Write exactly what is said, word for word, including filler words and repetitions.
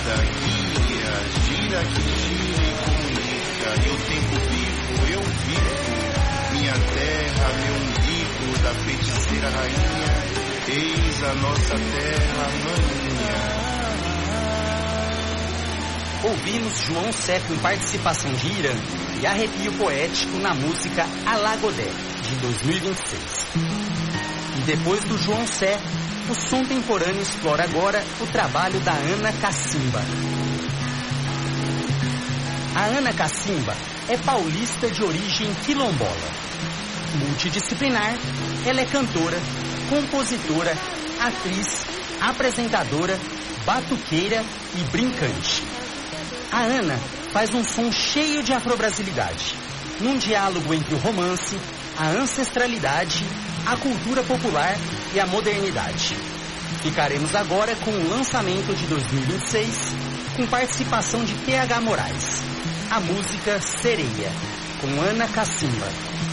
roda, guia, gira que gira e comunica. E o tempo vivo, eu vivo, minha terra, meu umbigo da feiticeira rainha. Eis a nossa terra, maninha. Ouvimos João Sé com participação de Irã e arrepio poético na música Alagodé, de dois mil e vinte e seis. E depois do João Sé, o som temporâneo explora agora o trabalho da Ana Cacimba. A Ana Cacimba é paulista de origem quilombola. Multidisciplinar, ela é cantora, compositora, atriz, apresentadora, batuqueira e brincante. A Ana faz um som cheio de afro-brasilidade, num diálogo entre o romance, a ancestralidade, a cultura popular e a modernidade. Ficaremos agora com o lançamento de dois mil e vinte e seis, com participação de P H Moraes, a música Sereia, com Ana Cacimba.